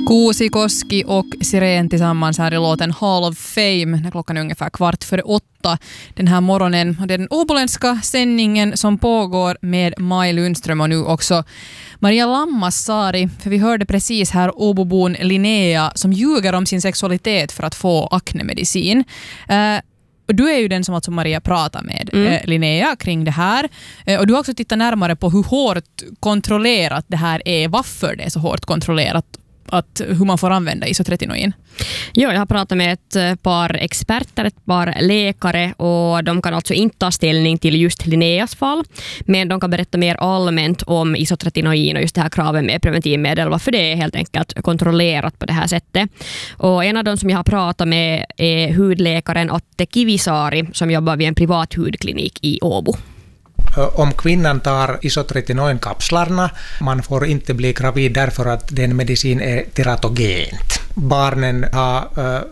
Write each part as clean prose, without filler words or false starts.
Kuusikoski och Siren tillsammans här i låten Hall of Fame när klockan är ungefär 7:15 den här morgonen. Och det är den åboländska sändningen som pågår med Maj Lundström och nu också Maria Lammassaari. För vi hörde precis här åbobon Linnea som ljuger om sin sexualitet för att få aknemedicin. Och du är ju den som alltså Maria pratar med Linnea kring det här. Och du har också tittat närmare på hur hårt kontrollerat det här är. Varför det är så hårt kontrollerat hur man får använda isotretinoin? Ja, jag har pratat med ett par experter, ett par läkare, och de kan alltså inte ta ställning till just Linneas fall, men de kan berätta mer allmänt om isotretinoin och just det här kravet med preventivmedel, varför det är helt enkelt kontrollerat på det här sättet. Och en av dem som jag har pratat med är hudläkaren Atte Kivisaari som jobbar vid en privat hudklinik i Åbo. Om kvinnan tar isotretinoinkapslarna, man får inte bli gravid därför att den medicin är teratogent. Barnen har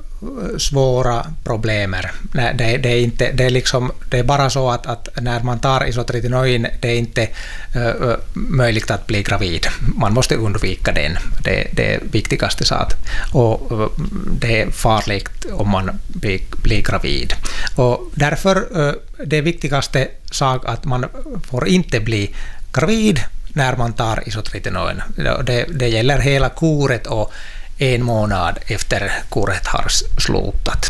svåra problem. Det är bara så att när man tar isotretinoin det är inte möjligt att bli gravid. Man måste undvika den. Det är viktigaste sak. Och det är farligt om man blir gravid. Och därför det viktigaste sak att man får inte bli gravid när man tar isotretinoin. Det gäller hela kuret och 1 månad efter kuret har slutat.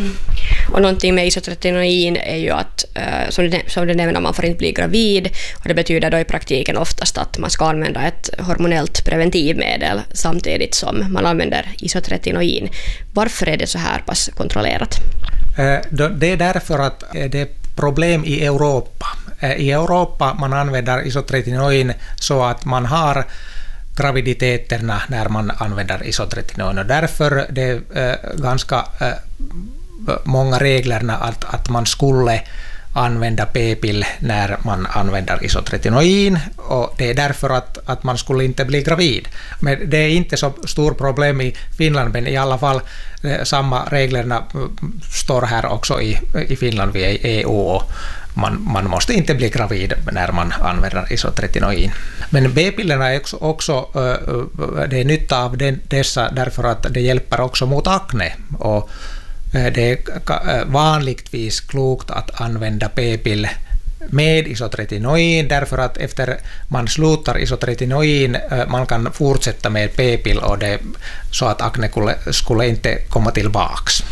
Och någonting med isotretinoin är ju att som du nämner, man får inte bli gravid, och det betyder då i praktiken oftast att man ska använda ett hormonellt preventivmedel samtidigt som man använder isotretinoin. Varför är det så här pass kontrollerat? Det är därför att det är problem i Europa. I Europa man använder isotretinoin så att man har graviditeterna när man använder isotretinoin, och därför det är ganska många reglerna att man skulle använda p-pill när man använder isotretinoin, och det är därför att man skulle inte bli gravid. Men det är inte så stor problem i Finland, men i alla fall samma reglerna står här också i Finland, vi är i EU, och man måste inte bli gravid när man använder isotretinoin. Men b-pillerna är också det är nytta av dessa därför att det hjälper också mot akne, och det är vanligtvis klokt att använda p-pill med isotretinoin därför att efter man slutar isotretinoin man kan fortsätta med p-pill, och det så att akne skulle inte komma tillbaks.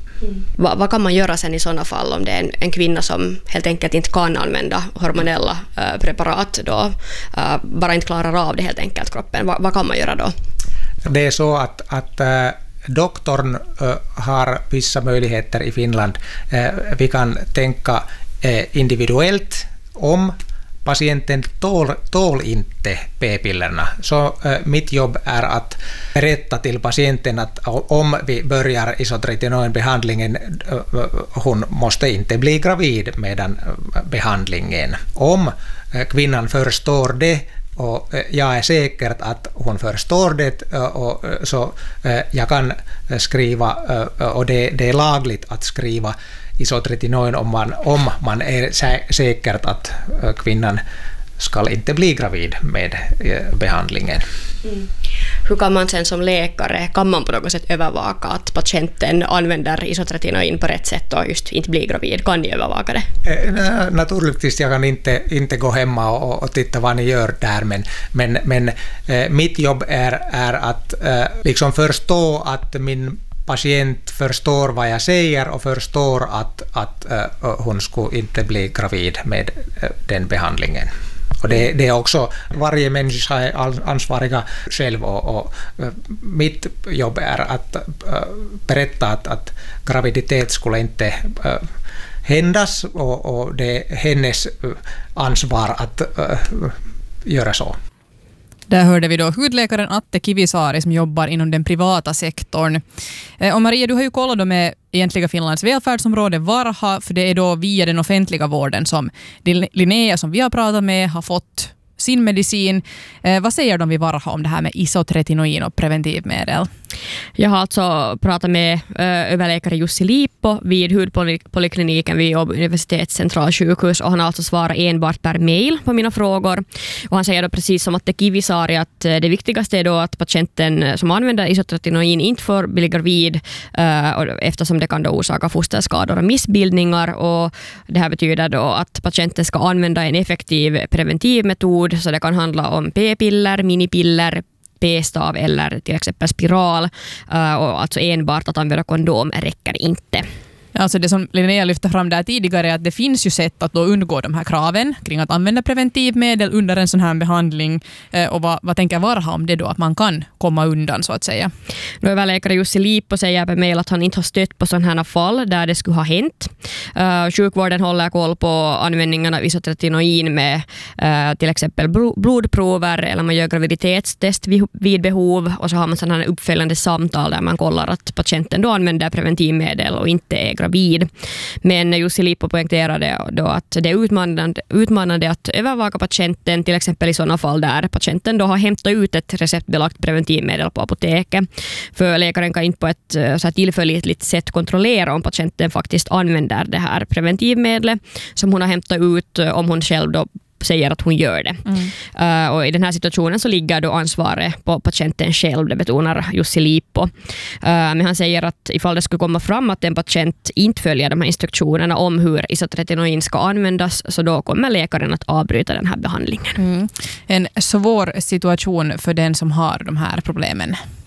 Vad kan man göra sen i sådana fall om det är en kvinna som helt enkelt inte kan använda hormonella preparat då, bara inte klarar av det helt enkelt kroppen? Vad kan man göra då? Det är så att doktorn har vissa möjligheter i Finland. Vi kan tänka individuellt om patienten tål inte p-pillerna. Så mitt jobb är att berätta till patienten att om vi börjar isotretinoinbehandlingen hon måste inte bli gravid medan behandlingen. Om kvinnan förstår det, och jag är säker att hon förstår det, och så jag kan skriva, och det är lagligt att skriva isotretinoin om man är säker att kvinnan ska inte bli gravid med behandlingen. Hur kan man sen som läkare, kan man på något sätt övervaka att patienten använder isotretinoin på rätt sätt och just inte blir gravid? Kan ni övervaka det? Naturligtvis jag kan inte gå hemma och titta vad ni gör där, men mitt jobb är att liksom förstå att min patient förstår vad jag säger och förstår att hon skulle inte bli gravid med den behandlingen. Och det är också, varje människa är ansvariga själv, och mitt jobb är att berätta att graviditet skulle inte händas, och det är hennes ansvar att göra så. Där hörde vi då hudläkaren Atte Kivisaari som jobbar inom den privata sektorn. Och Maria, du har ju kollat då med egentliga Finlands välfärdsområde Varha, för det är då via den offentliga vården som Linnea som vi har pratat med har fått sin medicin. Vad säger de vid Varha om det här med isotretinoin och preventivmedel? Jag har alltså pratat med överläkare Jussi Liippo vid hudpolikliniken vid Åbo universitets centralsjukhus, och han har alltså svarat enbart per mail på mina frågor. Och han säger då precis som att Kivi sa att det viktigaste är då att patienten som använder isotretinoin inte får bli gravid, eftersom det kan då orsaka fosterskador och missbildningar, och det här betyder då att patienten ska använda en effektiv preventivmetod, så det kan handla om p-piller, minipiller, p-stav eller till exempel spiral, och alltså enbart att använda kondom räcker inte. Alltså det som Linnea lyfte fram där tidigare är att det finns ju sätt att då undgå de här kraven kring att använda preventivmedel under en sån här behandling, och vad tänker Varha om det då, att man kan komma undan så att säga? Då överläkare Jussi Liippo säger på mejl att han inte har stött på sådana här fall där det skulle ha hänt. Sjukvården håller koll på användningen av isotretinoin med till exempel blodprover, eller man gör graviditetstest vid behov, och så har man sådana här uppföljande samtal där man kollar att patienten då använder preventivmedel och inte är gravid. Men Jussi Liippo poängterade då att det är utmanande att övervaka patienten, till exempel i sådana fall där patienten då har hämtat ut ett receptbelagt preventivmedel på apoteket. För läkaren kan inte på ett så här tillförlitligt sätt kontrollera om patienten faktiskt använder det här preventivmedlet som hon har hämtat ut, om hon själv då säger att hon gör det. Och i den här situationen så ligger då ansvaret på patienten själv, det betonar Jussi Liippo. Men han säger att ifall det skulle komma fram att en patient inte följer de här instruktionerna om hur isotretinoin ska användas, så då kommer läkaren att avbryta den här behandlingen. En svår situation för den som har de här problemen.